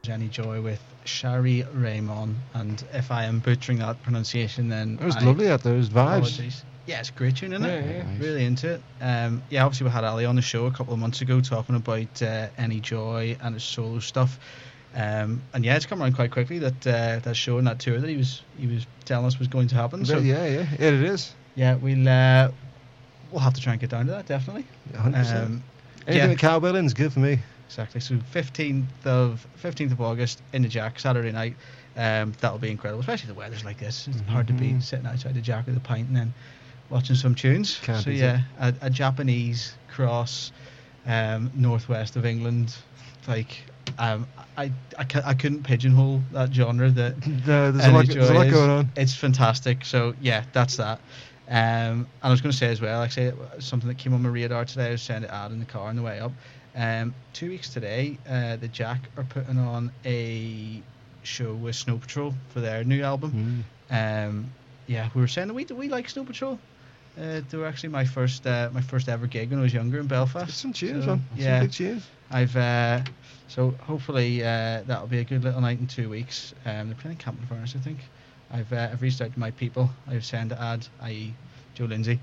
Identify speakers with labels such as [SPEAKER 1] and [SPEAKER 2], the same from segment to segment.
[SPEAKER 1] Any Joy with Shari Raymond, and if I am butchering that pronunciation, then
[SPEAKER 2] It was lovely at those vibes.
[SPEAKER 1] Apologies. Yeah, it's a great tune, isn't it?
[SPEAKER 2] Yeah.
[SPEAKER 3] Nice.
[SPEAKER 1] Really into it. Yeah, obviously we had Ali on the show a couple of months ago talking about Any Joy and his solo stuff. And yeah, it's come around quite quickly that show and that tour that he was telling us was going to happen. So
[SPEAKER 2] Yeah, it is.
[SPEAKER 1] yeah, we'll have to try and get down to that, definitely.
[SPEAKER 2] 100%.
[SPEAKER 1] Yeah,
[SPEAKER 2] Anything with cowbell in is good for me.
[SPEAKER 1] exactly. So 15th of August in the Jack, Saturday night. That'll be incredible, especially the weather's like this. It's hard to beat sitting outside the Jack with a pint and then watching some tunes.
[SPEAKER 2] Can't
[SPEAKER 1] So
[SPEAKER 2] beat
[SPEAKER 1] yeah, a Japanese cross, northwest of England. Like I couldn't pigeonhole that genre. That
[SPEAKER 2] There's a lot going on.
[SPEAKER 1] It's fantastic. So yeah, that's that. And I was going to say as well, actually, something that came on my radar today. I was saying to Ad in the car on the way up. 2 weeks today, the Jack are putting on a show with Snow Patrol for their new album. Yeah, we were saying that we like Snow Patrol. They were actually my first ever gig when I was younger in Belfast.
[SPEAKER 2] Some tunes,
[SPEAKER 1] So,
[SPEAKER 2] man.
[SPEAKER 1] yeah.
[SPEAKER 2] Some big tunes.
[SPEAKER 1] I've so hopefully that'll be a good little night in 2 weeks. They're playing Camp Furnace, I think. I've reached out to my people. I've sent to Ad, i.e. Joe Lindsay.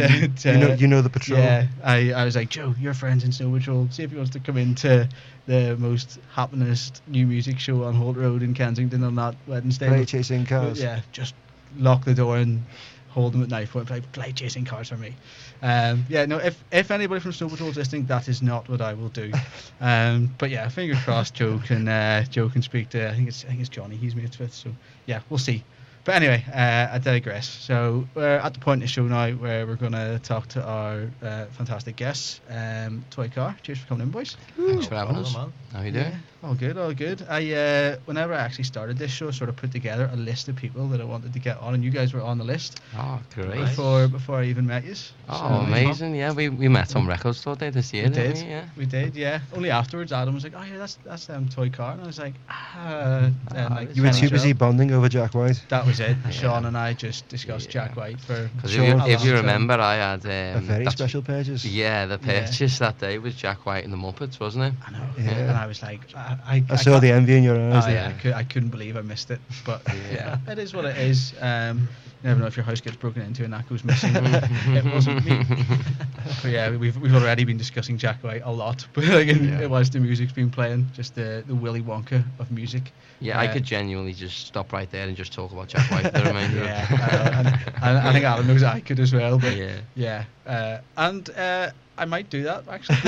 [SPEAKER 2] You know the patrol.
[SPEAKER 1] Yeah, I was like, Joe, your friend's in Snow Patrol. See if he wants to come into the most happiest new music show on Holt Road in Kensington on that Wednesday.
[SPEAKER 2] Play chasing cars.
[SPEAKER 1] Yeah, just lock the door and hold them at knife point. Play chasing cars for me. Yeah, no. If anybody from Snow Patrol is listening, that is not what I will do. But yeah, fingers crossed. Joe can speak to. I think it's Johnny he's mates with. So yeah, we'll see. But anyway, I digress. So we're at the point in the show now where we're going to talk to our fantastic guests. Toy Car, cheers for coming in, boys.
[SPEAKER 3] Thanks for having us.
[SPEAKER 4] man.
[SPEAKER 3] How you doing?
[SPEAKER 1] Yeah, all good, all good. Whenever I actually started this show, I sort of put together a list of people that I wanted to get on, and you guys were on the list
[SPEAKER 3] Oh, great.
[SPEAKER 1] before I even met you.
[SPEAKER 3] Oh, amazing. Yeah, we met on Record Store Day this year,
[SPEAKER 1] We
[SPEAKER 3] didn't
[SPEAKER 1] did.
[SPEAKER 3] we? Yeah.
[SPEAKER 1] We did, yeah. Only afterwards, Adam was like, "Oh yeah, that's Toy Car," and I was like, "Ah." And, like,
[SPEAKER 2] You were
[SPEAKER 1] Kenny
[SPEAKER 2] too busy
[SPEAKER 1] Joe.
[SPEAKER 2] bonding over Jack White.
[SPEAKER 1] That was it.
[SPEAKER 3] Yeah.
[SPEAKER 1] Sean and I just discussed
[SPEAKER 3] Yeah.
[SPEAKER 1] Jack White for.
[SPEAKER 3] Because
[SPEAKER 2] Sure.
[SPEAKER 3] if you
[SPEAKER 1] a long
[SPEAKER 3] remember, I had
[SPEAKER 2] A very
[SPEAKER 3] that's-
[SPEAKER 2] special pages.
[SPEAKER 3] Yeah, the purchase that day was Jack White and the Muppets, wasn't it?
[SPEAKER 1] I know.
[SPEAKER 2] Yeah.
[SPEAKER 1] And I was like, I
[SPEAKER 2] I saw
[SPEAKER 1] got-
[SPEAKER 2] the envy in your eyes.
[SPEAKER 1] Oh,
[SPEAKER 3] Yeah.
[SPEAKER 1] yeah, I couldn't believe I missed it, but
[SPEAKER 3] Yeah.
[SPEAKER 1] yeah, it is what it is. You never know if your house gets broken into and that goes missing. It wasn't me. But yeah, we've already been discussing Jack White a lot, but like whilst the music's been playing, just the Willy Wonka of music.
[SPEAKER 3] Yeah, I could genuinely just stop right there and just talk about Jack White for the remainder.
[SPEAKER 1] Yeah, and I think Alan knows I could as well. But
[SPEAKER 3] Yeah.
[SPEAKER 1] and I might do that actually.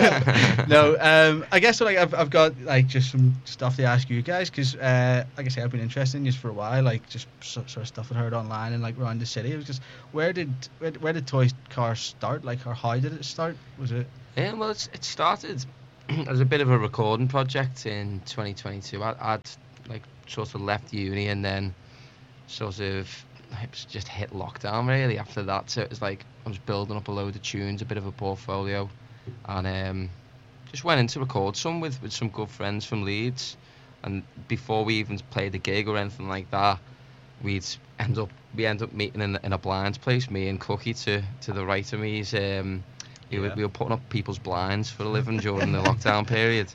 [SPEAKER 1] No, I guess like I've got like just some stuff to ask you guys because like I say, I've been interested in this for a while, like just sort of stuff I heard online and like around the city. It was just where did Toy Car start? Like, or how did it start? Was it?
[SPEAKER 3] Yeah, well, it started as a bit of a recording project in 2022. I'd like sort of left uni and then sort of just hit lockdown really after that. So it was like I was building up a load of tunes, a bit of a portfolio, and just went in to record some with some good friends from Leeds. And before we even played a gig or anything like that, we end up meeting in a blinds place, me and Cookie to the right of me. We were putting up people's blinds for a living during the lockdown period.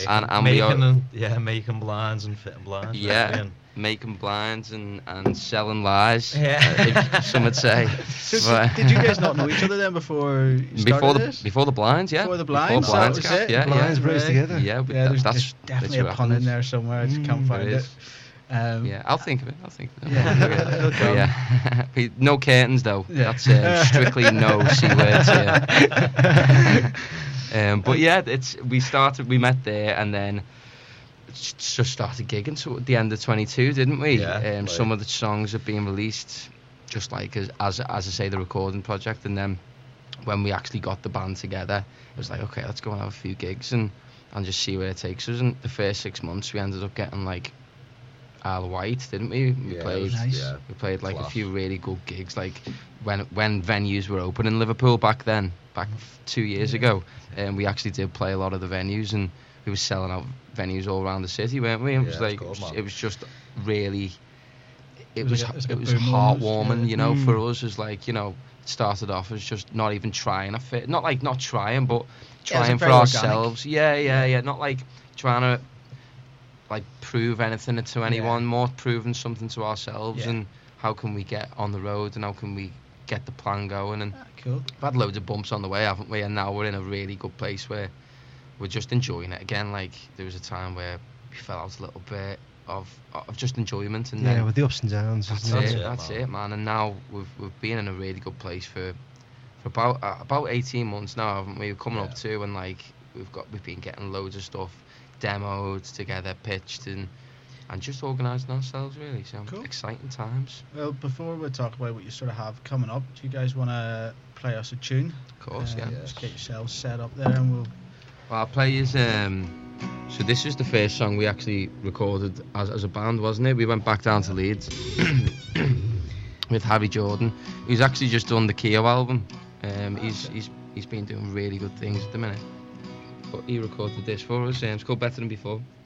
[SPEAKER 4] Making blinds and fitting blinds.
[SPEAKER 3] Yeah, making blinds and selling lies.
[SPEAKER 4] Yeah.
[SPEAKER 3] Some would say.
[SPEAKER 1] So did you guys not know each other then before you started this?
[SPEAKER 3] Before the blinds, yeah.
[SPEAKER 1] Before the blinds,
[SPEAKER 3] Before blinds,
[SPEAKER 1] that was it?
[SPEAKER 3] yeah,
[SPEAKER 2] Blinds
[SPEAKER 3] yeah.
[SPEAKER 2] raised together.
[SPEAKER 3] Yeah,
[SPEAKER 1] Yeah, there's
[SPEAKER 3] that's
[SPEAKER 1] definitely a
[SPEAKER 3] literally
[SPEAKER 1] pun
[SPEAKER 3] what
[SPEAKER 1] in there somewhere. I just can't find
[SPEAKER 3] there
[SPEAKER 1] it.
[SPEAKER 3] is. Yeah, I'll think of it.
[SPEAKER 1] Yeah, it'll come.
[SPEAKER 3] Yeah. No curtains though.
[SPEAKER 1] Yeah.
[SPEAKER 3] That's strictly no C words here. But yeah, we met there and then just started gigging. So at the end of 22, didn't we?
[SPEAKER 4] Yeah,
[SPEAKER 3] some of the songs are being released, just like as I say, the recording project. And then when we actually got the band together, it was like, okay, let's go and have a few gigs and just see where it takes us. And the first 6 months, we ended up getting like Isle of Wight, didn't we? We played.
[SPEAKER 1] nice.
[SPEAKER 4] Yeah.
[SPEAKER 3] We played like
[SPEAKER 4] Class.
[SPEAKER 3] a few really good gigs, like when venues were open in Liverpool back 2 years ago, and we actually did play a lot of the venues, and we were selling out venues all around the city, weren't we? It was like
[SPEAKER 4] cool, man.
[SPEAKER 3] it was just really, it
[SPEAKER 1] was
[SPEAKER 3] was
[SPEAKER 1] like a
[SPEAKER 3] it was
[SPEAKER 1] boom almost,
[SPEAKER 3] heartwarming,
[SPEAKER 1] yeah.
[SPEAKER 3] you know, for us. It was like, you know, it started off as just not even trying a fit, not trying, but
[SPEAKER 1] Yeah, it was
[SPEAKER 3] trying for
[SPEAKER 1] very organic.
[SPEAKER 3] ourselves. Yeah, not like trying to like prove anything to anyone, more proving something to ourselves,
[SPEAKER 1] Yeah.
[SPEAKER 3] and how can we get on the road and how can we get the plan going. And
[SPEAKER 1] Cool.
[SPEAKER 3] we've had loads of bumps on the way, haven't we? And now we're in a really good place where we're just enjoying it again. Like there was a time where we fell out a little bit of just enjoyment, and then
[SPEAKER 2] with the ups and downs.
[SPEAKER 3] that's
[SPEAKER 2] isn't
[SPEAKER 3] it,
[SPEAKER 2] it?
[SPEAKER 3] that's it, man. And now we've been in a really good place for about 18 months now, haven't we? We're coming up to, and like we've been getting loads of stuff demoed together, pitched, and just organising ourselves really. So
[SPEAKER 1] Cool.
[SPEAKER 3] exciting times.
[SPEAKER 1] Well, before we talk about what you sort of have coming up, do you guys want to play us a tune?
[SPEAKER 3] Of course, yeah.
[SPEAKER 1] Just get yourselves set up there, and we'll.
[SPEAKER 3] Well, our play is so this was the first song we actually recorded as a band, wasn't it? We went back down to Leeds with Harry Jordan, who's actually just done the Keo album. He's been doing really good things at the minute. But he recorded this for us. It's called Better Than Before.